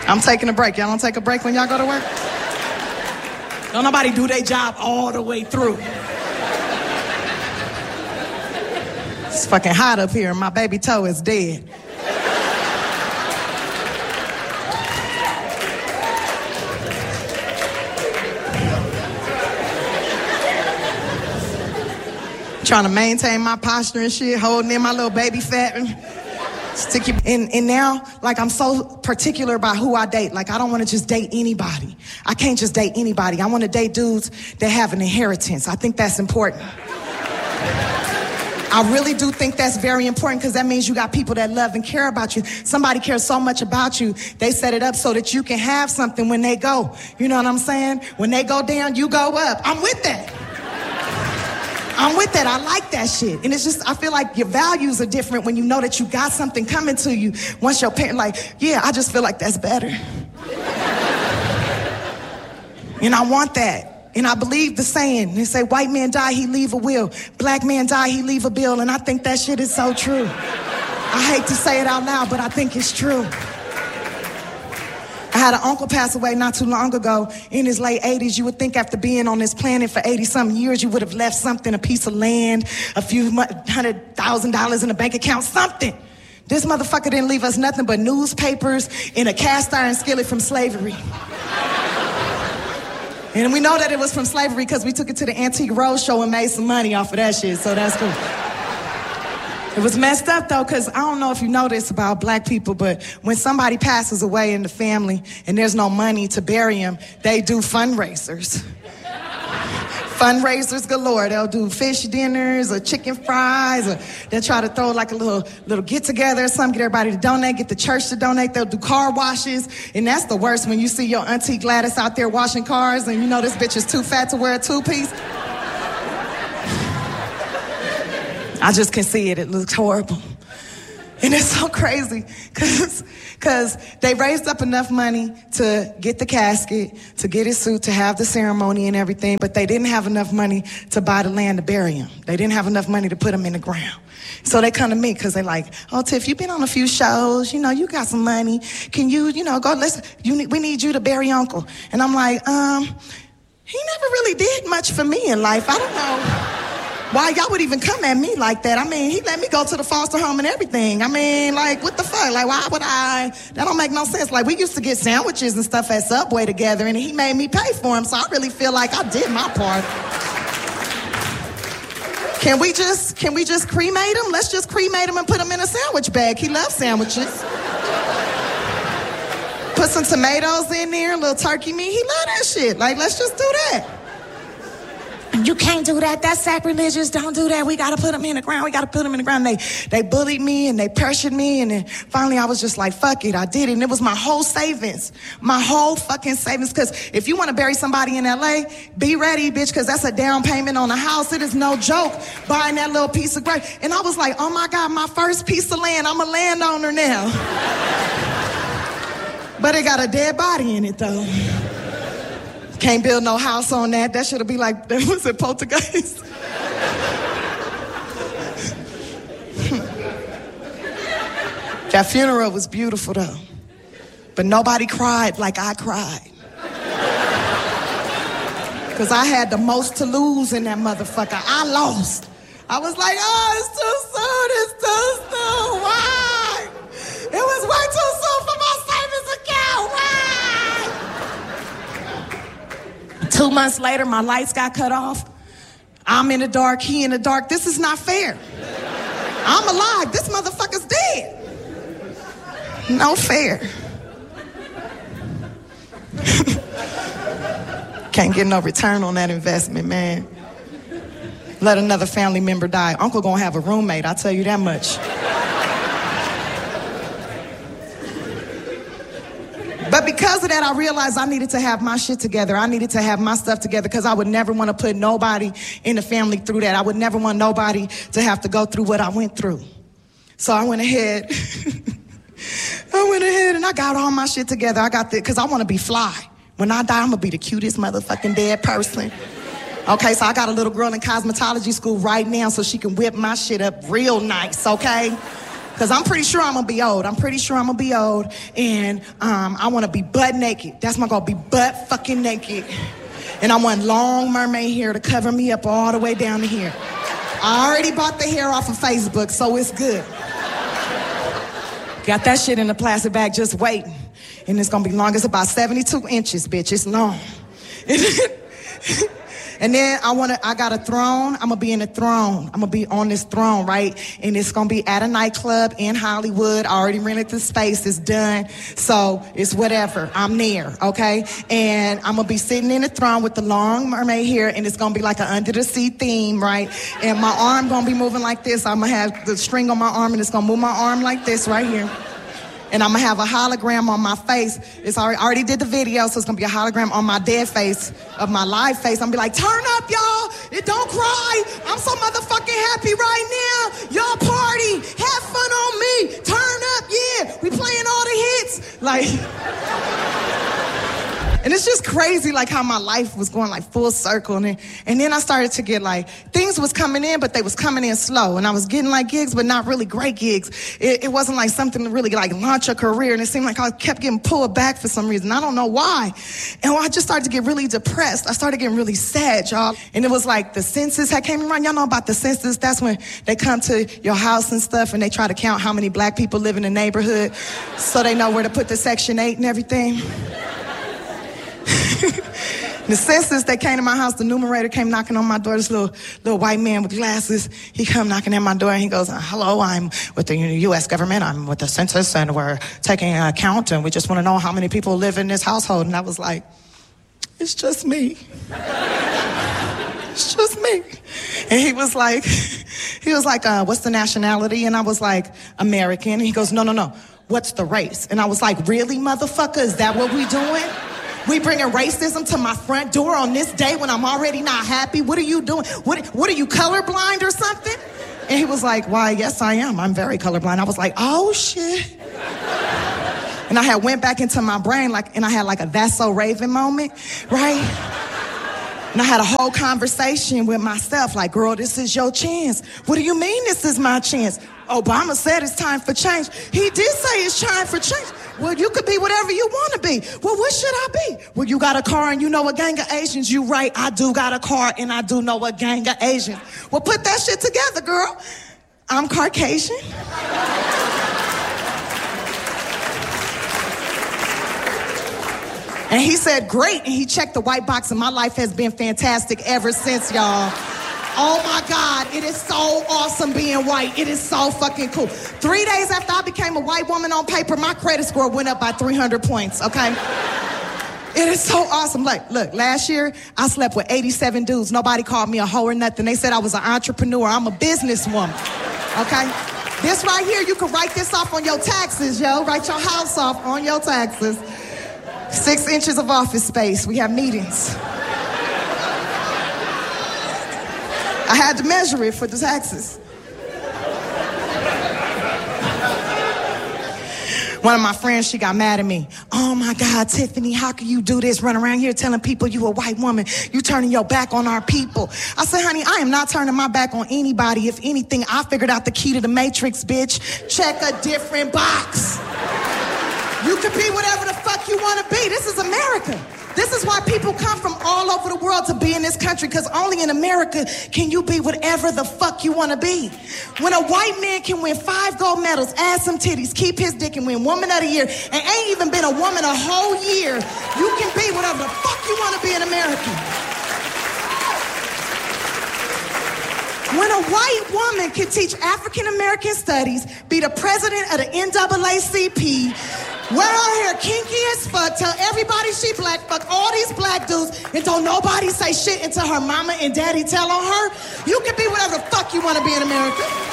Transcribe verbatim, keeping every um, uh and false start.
I'm taking a break. Y'all don't take a break when y'all go to work? Don't nobody do their job all the way through. It's fucking hot up here and my baby toe is dead. Trying to maintain my posture and shit, holding in my little baby fat. And stick you. And, and now, like, I'm so particular about who I date. Like, I don't want to just date anybody. I can't just date anybody. I want to date dudes that have an inheritance. I think that's important. I really do think that's very important because that means you got people that love and care about you. Somebody cares so much about you, they set it up so that you can have something when they go. You know what I'm saying? When they go down, you go up. I'm with that. I'm with that. I like that shit. And it's just, I feel like your values are different when you know that you got something coming to you. Once your parent, like, yeah, I just feel like that's better. And I want that. And I believe the saying. They say, white man die, he leave a will. Black man die, he leave a bill. And I think that shit is so true. I hate to say it out loud, but I think it's true. I had an uncle pass away not too long ago in his late eighties. You would think after being on this planet for eighty-something years, you would have left something, a piece of land, a few hundred thousand dollars in a bank account, something. This motherfucker didn't leave us nothing but newspapers and a cast iron skillet from slavery. And we know that it was from slavery because we took it to the Antique Roadshow and made some money off of that shit, so that's cool. It was messed up, though, because I don't know if you know this about black people, but when somebody passes away in the family and there's no money to bury them, they do fundraisers. Fundraisers galore. They'll do fish dinners or chicken fries, or they'll try to throw like a little little get-together or something, get everybody to donate, get the church to donate. They'll do car washes, and that's the worst when you see your auntie Gladys out there washing cars and you know this bitch is too fat to wear a two-piece. I just can see it. It looks horrible. And it's so crazy because because they raised up enough money to get the casket, to get his suit, to have the ceremony and everything, but they didn't have enough money to buy the land to bury him. They didn't have enough money to put him in the ground. So they come to me because they're like, oh, Tiff, you've been on a few shows. You know, you got some money. Can you, you know, go, listen, you need, we need you to bury Uncle. And I'm like, um, he never really did much for me in life. I don't know why y'all would even come at me like that. I mean, he let me go to the foster home and everything. I mean, like, what the fuck? Like, why would I? That don't make no sense. Like, we used to get sandwiches and stuff at Subway together, and he made me pay for them, so I really feel like I did my part. Can we just, can we just cremate him? Let's just cremate him and put him in a sandwich bag. He loves sandwiches. Put some tomatoes in there, a little turkey meat. He love that shit. Like, let's just do that. You can't do that. That's sacrilegious. Don't do that. We got to put him in the ground. We got to put him in the ground. They they bullied me and they pressured me. And then finally I was just like, fuck it. I did it. And it was my whole savings. My whole fucking savings. Because if you want to bury somebody in L A, be ready, bitch, because that's a down payment on a house. It is no joke buying that little piece of grave. And I was like, oh, my God, my first piece of land. I'm a landowner now. But it got a dead body in it, though. Can't build no house on that. That should be like, that was it, Poltergeist? That funeral was beautiful, though. But nobody cried like I cried. Because I had the most to lose in that motherfucker. I lost. I was like, oh, it's too soon. It's too soon. Why? It was way too soon for my savings account. Why? Two months later, my lights got cut off. I'm in the dark, he in the dark. This is not fair. I'm alive. This motherfucker's dead. No fair. Can't get no return on that investment, man. Let another family member die. Uncle gonna have a roommate, I'll tell you that much. But because of that, I realized I needed to have my shit together. I needed to have my stuff together because I would never want to put nobody in the family through that. I would never want nobody to have to go through what I went through. So I went ahead. I went ahead and I got all my shit together. I got the, because I want to be fly. When I die, I'm going to be the cutest motherfucking dead person. Okay, so I got a little girl in cosmetology school right now so she can whip my shit up real nice, okay? Because Because I'm pretty sure I'm going to be old. I'm pretty sure I'm going to be old. And um, I want to be butt naked. That's my goal, be butt fucking naked. And I want long mermaid hair to cover me up all the way down to here. I already bought the hair off of Facebook, so it's good. Got that shit in a plastic bag just waiting. And it's going to be long. It's about seventy-two inches, bitch. It's long. And then I want to, I got a throne. I'm going to be in a throne. I'm going to be on this throne, right? And it's going to be at a nightclub in Hollywood. I already rented the space. It's done. So it's whatever. I'm there, okay? And I'm going to be sitting in the throne with the long mermaid hair, and it's going to be like an under the sea theme, right? And my arm going to be moving like this. I'm going to have the string on my arm, and it's going to move my arm like this right here. And I'm going to have a hologram on my face. It's already, I already did the video, so it's going to be a hologram on my dead face of my live face. I'm going to be like, turn up, y'all. It don't cry. I'm so motherfucking happy right now. Y'all party. Have fun on me. Turn up, yeah. We playing all the hits. Like... And it's just crazy, like, how my life was going, like, full circle. And then, and then I started to get, like, things was coming in, but they was coming in slow. And I was getting, like, gigs, but not really great gigs. It, it wasn't, like, something to really, like, launch a career. And it seemed like I kept getting pulled back for some reason. I don't know why. And I just started to get really depressed. I started getting really sad, y'all. And it was, like, the census had came around. Y'all know about the census? That's when they come to your house and stuff, and they try to count how many black people live in the neighborhood so they know where to put the Section eight and everything. The census, they came to my house, the numerator came knocking on my door, this little little white man with glasses. He come knocking at my door and he goes, hello, I'm with the U S government, I'm with the census, and we're taking an account, and we just want to know how many people live in this household. And I was like, it's just me. It's just me. And he was like, he was like, uh, what's the nationality? And I was like, American. And he goes, no, no, no, what's the race? And I was like, really, motherfucker, is that what we doing? We bringing racism to my front door on this day when I'm already not happy? What are you doing? What, what are you, colorblind or something? And he was like, why, yes, I am. I'm very colorblind. I was like, oh, shit. And I had went back into my brain, like, and I had like a That's So Raven moment, right? And I had a whole conversation with myself, like, girl, this is your chance. What do you mean this is my chance? Obama said it's time for change. He did say it's time for change. Well, you could be whatever you want to be. Well, what should I be? Well, you got a car and you know a gang of Asians. You right, I do got a car and I do know a gang of Asians. Well, put that shit together, girl. I'm Caucasian. And he said, great. And he checked the white box, and my life has been fantastic ever since, y'all. Oh my God, it is so awesome being white. It is so fucking cool. Three days after I became a white woman on paper, my credit score went up by three hundred points, okay? It is so awesome. Look, look, last year, I slept with eighty-seven dudes. Nobody called me a hoe or nothing. They said I was an entrepreneur. I'm a businesswoman, okay? This right here, you can write this off on your taxes, yo. Write your house off on your taxes. Six inches of office space. We have meetings. I had to measure it for the taxes. One of my friends, she got mad at me. Oh my God, Tiffany, how can you do this? Run around here telling people you a white woman. You turning your back on our people. I said, honey, I am not turning my back on anybody. If anything, I figured out the key to the matrix, bitch. Check a different box. You can be whatever the fuck you want to be. This is America. This is why people come from all over the world to be in this country, because only in America can you be whatever the fuck you want to be. When a white man can win five gold medals, add some titties, keep his dick, and win Woman of the Year, and ain't even been a woman a whole year, you can be whatever the fuck you want to be in America. When a white woman can teach African American studies, be the president of the N double A C P, wear her hair kinky as fuck, tell everybody she black, fuck all these black dudes, and don't nobody say shit until her mama and daddy tell on her, you can be whatever the fuck you want to be in America.